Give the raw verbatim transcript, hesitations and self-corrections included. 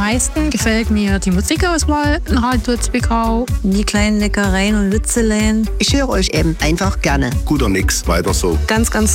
meisten gefällt mir die Musikauswahl in Radio Zwickau. Die kleinen Leckereien und Witzeleien. Ich höre euch eben einfach gerne. Guter Mix, weiter so. Ganz, ganz